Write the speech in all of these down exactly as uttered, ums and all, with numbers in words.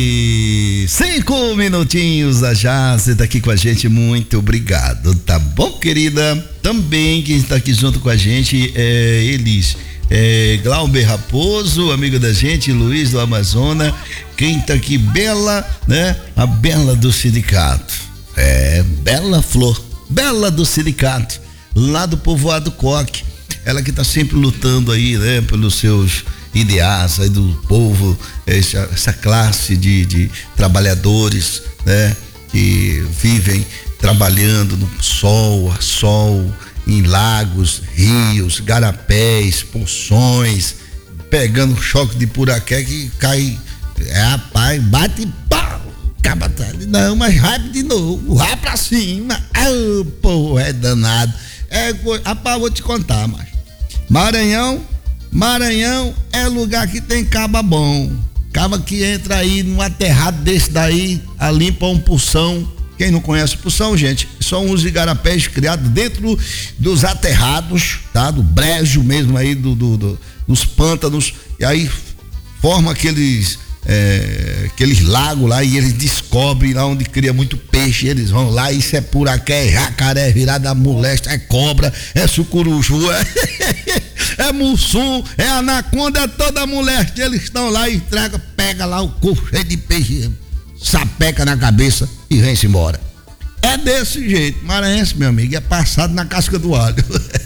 E cinco minutinhos a Jace tá aqui com a gente, muito obrigado, tá bom, querida? Também quem está aqui junto com a gente é eles, é Glauber Raposo, amigo da gente, Luiz do Amazonas. Quem tá aqui, Bela, né? A Bela do sindicato, é, Bela Flor, Bela do sindicato, lá do povoado Coque, ela que tá sempre lutando aí, né, pelos seus ideais aí do povo, essa, essa classe de, de trabalhadores, né, que vivem trabalhando no sol, a sol, em lagos, rios, garapés, poções, pegando choque de puraqué que cai, é, rapaz, bate e pá, acaba, não, mas vai de novo, vai pra cima, oh, pô, é danado, é, rapaz, vou te contar, mas Maranhão, Maranhão é lugar que tem caba bom, caba que entra aí num aterrado desse daí, a limpa um pulsão. Quem não conhece pulsão, gente, são uns igarapés criados dentro dos aterrados, tá? Do brejo mesmo aí, do, do, do dos pântanos, e aí forma aqueles é, aqueles lagos lá, e eles descobrem lá onde cria muito peixe, eles vão lá, isso é puraqué, é jacaré, é virada molesta, é cobra, é sucuruju, é, é mussum, é anaconda, é toda moleste, eles estão lá e traga, pega lá o corpo cheio de peixe, sapeca na cabeça e vem-se embora. É desse jeito, maranhense, meu amigo, é passado na casca do alho.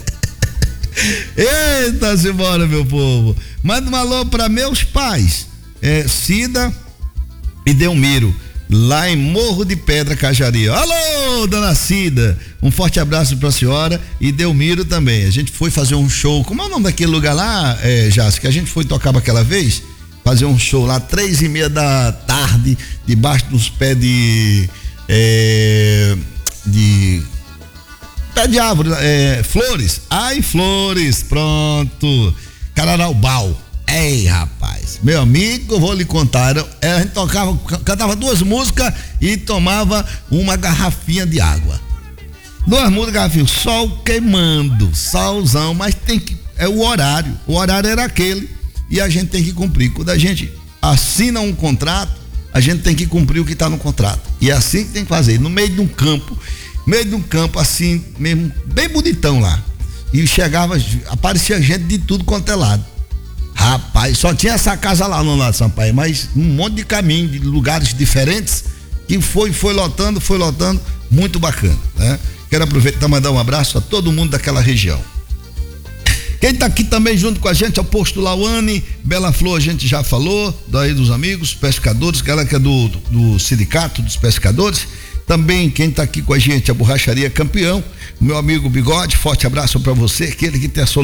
Eita, simbora, meu povo. Manda um alô para meus pais, é, Cida e Delmiro, lá em Morro de Pedra, Cajaria. Alô, dona Cida, um forte abraço pra senhora, e Delmiro também. A gente foi fazer um show, como é o nome daquele lugar lá, é, Jássica, que a gente foi tocar aquela vez, fazer um show lá, três e meia da tarde, debaixo dos pés de é, de pé de árvore, é, flores, ai flores, pronto, Cararaubau. Ei, rapaz, meu amigo, eu vou lhe contar, a gente tocava, cantava duas músicas e tomava uma garrafinha de água. Duas músicas, garrafinha, sol queimando, solzão, mas tem que, é o horário, o horário era aquele e a gente tem que cumprir. Quando a gente assina um contrato, a gente tem que cumprir o que está no contrato. E é assim que tem que fazer, no meio de um campo, meio de um campo assim, mesmo, bem bonitão lá. E chegava, aparecia gente de tudo quanto é lado. Rapaz, só tinha essa casa lá no lado, Sampaio, mas um monte de caminho, de lugares diferentes, que foi, foi lotando, foi lotando, muito bacana, né? Quero aproveitar para mandar um abraço a todo mundo daquela região. Quem tá aqui também junto com a gente é o Posto Lauane, Bela Flor, a gente já falou, daí dos amigos, pescadores, aquela que é do, do, do sindicato dos pescadores. Também quem tá aqui com a gente é a Borracharia Campeão, o meu amigo Bigode, forte abraço para você, aquele que tem a solução